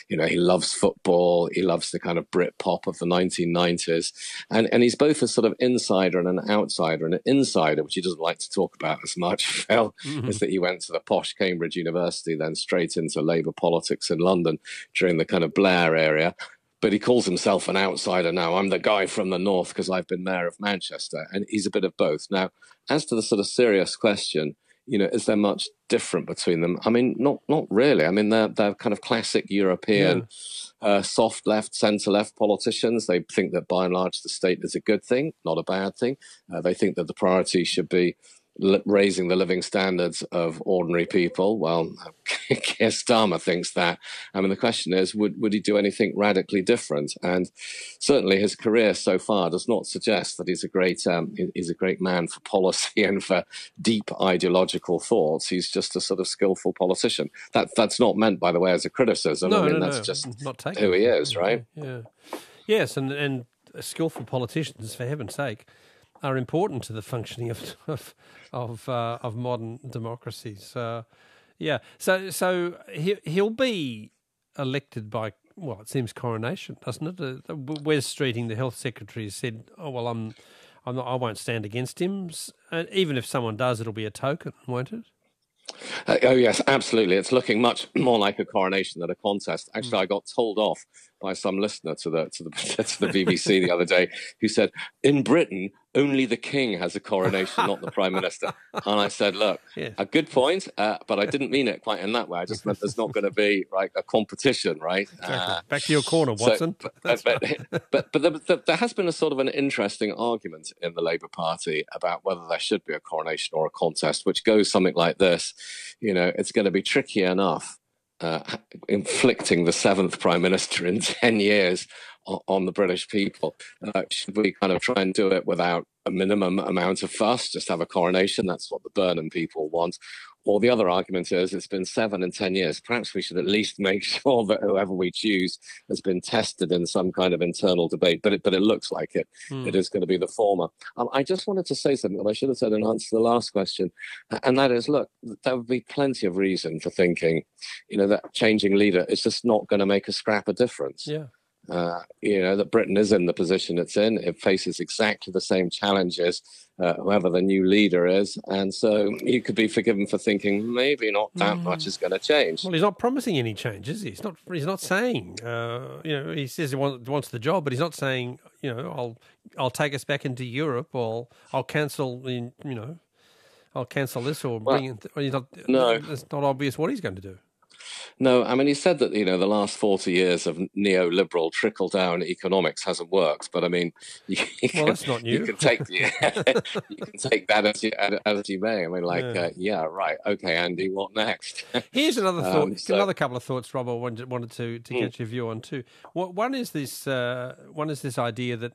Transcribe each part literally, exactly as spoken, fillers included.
you know, he loves football. He loves the kind of Brit pop of the nineteen nineties. And, and he's both a sort of insider and an outsider. And an insider, which he doesn't like to talk about as much, Phil, mm-hmm. is that he went to the posh Cambridge University, then straight into Labour politics in London during the kind of Blair area. But he calls himself an outsider now. I'm the guy from the north because I've been mayor of Manchester. And he's a bit of both. Now, as to the sort of serious question, you know, is there much different between them? I mean, not not really. I mean, they're, they're kind of classic European yeah. uh, soft left, centre left politicians. They think that by and large the state is a good thing, not a bad thing. Uh, they think that the priority should be raising the living standards of ordinary people. Well, Keir Starmer thinks that. I mean, the question is, would, would he do anything radically different? And certainly his career so far does not suggest that he's a great um, he's a great man for policy and for deep ideological thoughts. He's just a sort of skillful politician. That, that's not meant, by the way, as a criticism. No, I mean, no, that's no. just not who he is, right? Yeah. Yes, and, and skillful politicians, for heaven's sake, are important to the functioning of of of, uh, of modern democracies. Uh, yeah, so so he he'll be elected by, well, it seems coronation, doesn't it? Uh, Wes Streeting, the health secretary, has said, "Oh well, I'm I'm not, I won't stand against him. And even if someone does, it'll be a token, won't it?" Uh, oh yes, absolutely. It's looking much more like a coronation than a contest. Actually, mm. I got told off by some listener to the to the to the B B C the other day who said, in Britain only the king has a coronation, not the prime minister. And I said, look, yeah. a good point, uh, but I didn't mean it quite in that way. I just meant there's not going to be like a competition, right? Exactly. Uh, Back to your corner, Watson. So, but but, but, but, but there, there has been a sort of an interesting argument in the Labour Party about whether there should be a coronation or a contest, which goes something like this. You know, it's going to be tricky enough uh, inflicting the seventh prime minister in ten years on, on the British people. Uh, should we kind of try and do it without a minimum amount of fuss, just have a coronation? That's what the Burnham people want. Or the other argument is it's been seven and ten years. Perhaps we should at least make sure that whoever we choose has been tested in some kind of internal debate. But it, but it looks like it. Mm. It is going to be the former. Um, I just wanted to say something that I should have said in answer to the last question. And that is, look, there would be plenty of reason for thinking, you know, that changing leader is just not going to make a scrap of difference. Yeah. Uh, you know, that Britain is in the position it's in. It faces exactly the same challenges, uh, whoever the new leader is. And so you could be forgiven for thinking maybe not that mm. much is going to change. Well, he's not promising any changes. He's not He's not saying, uh, you know, he says he wants, wants the job, but he's not saying, you know, I'll I'll take us back into Europe, or I'll cancel, in, you know, I'll cancel this or bring well, in. He's not, no. It's not obvious what he's going to do. No, I mean, he said that, you know, the last forty years of neoliberal trickle-down economics hasn't worked. But, I mean, you, you, well, can, that's not new. you, can, take, yeah, you can take that as you, as you may. I mean, like, yeah, uh, yeah right, okay, Andy, what next? Here's another thought, um, so, another couple of thoughts, Rob, I wanted, wanted to, to get mm. your view on too. One is this, uh, one is this idea that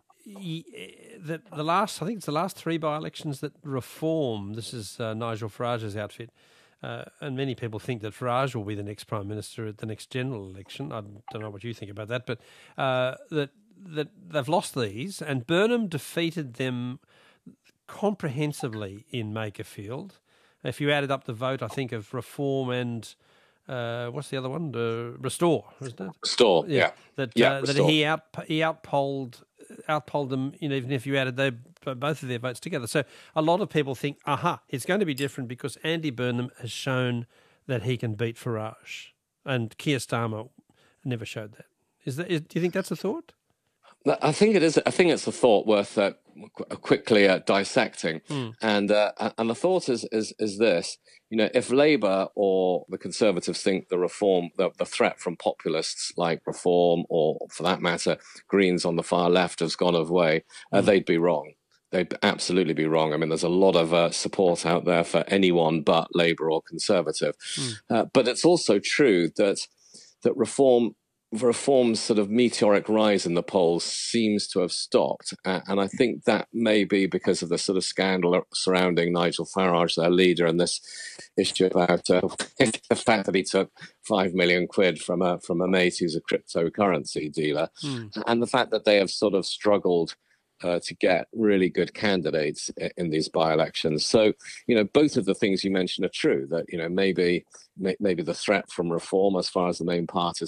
that the last, I think it's the last three by-elections that Reform, this is uh, Nigel Farage's outfit, Uh, and many people think that Farage will be the next Prime Minister at the next general election. I don't know what you think about that, but uh, that that they've lost these, and Burnham defeated them comprehensively in Makerfield. If you added up the vote, I think, of Reform and uh, what's the other one? Uh, Restore, isn't it? Restore, yeah. yeah. That yeah, uh, that he out he outpolled outpolled them, you know, even if you added their, both of their votes together. So a lot of people think, aha, it's going to be different because Andy Burnham has shown that he can beat Farage, and Keir Starmer never showed that. Is that? Is, do you think that's a thought? I think it is. I think it's a thought worth uh, quickly uh, dissecting. Mm. And uh, and the thought is, is is this: you know, if Labour or the Conservatives think the reform, the, the threat from populists like Reform, or for that matter, Greens on the far left has gone away, uh, mm. they'd be wrong. They'd absolutely be wrong. I mean, there's a lot of uh, support out there for anyone but Labour or Conservative. Mm. Uh, but it's also true that that Reform. Reform's sort of meteoric rise in the polls seems to have stopped. Uh, and I think that may be because of the sort of scandal surrounding Nigel Farage, their leader, and this issue about uh, the fact that he took five million quid from a, from a mate who's a cryptocurrency dealer. Mm. And the fact that they have sort of struggled Uh, to get really good candidates in these by-elections. So, you know, both of the things you mentioned are true, that, you know, maybe maybe the threat from Reform as far as the main parties